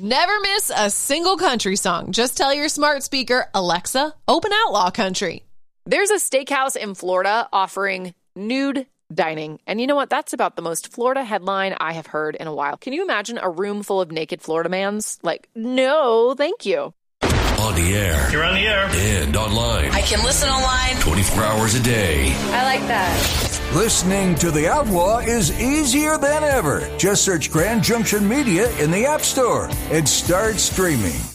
Never miss a single country song. Just tell your smart speaker, Alexa, open Outlaw Country. There's a steakhouse in Florida offering nude dining. And you know what? That's about the most Florida headline I have heard in a while. Can you imagine a room full of naked Florida mans? Like, no, thank you. On the air. You're on the air. And online. I can listen online 24 hours a day. I like that. Listening to The Outlaw is easier than ever. Just search Grand Junction Media in the App Store and start streaming.